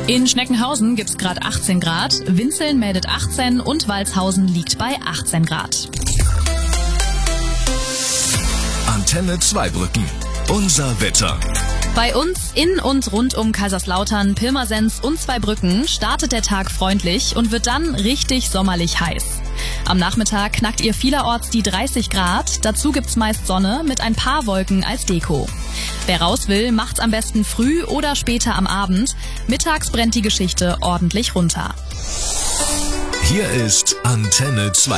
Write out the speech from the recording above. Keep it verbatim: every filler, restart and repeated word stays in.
In Schneckenhausen gibt's gerade achtzehn Grad, Winzeln meldet achtzehn und Walshausen liegt bei achtzehn Grad. Antenne Zweibrücken. Unser Wetter. Bei uns in und rund um Kaiserslautern, Pirmasens und Zweibrücken startet der Tag freundlich und wird dann richtig sommerlich heiß. Am Nachmittag knackt ihr vielerorts die dreißig Grad, dazu gibt's meist Sonne mit ein paar Wolken als Deko. Wer raus will, macht's am besten früh oder später am Abend. Mittags brennt die Geschichte ordentlich runter. Hier ist Antenne zwei.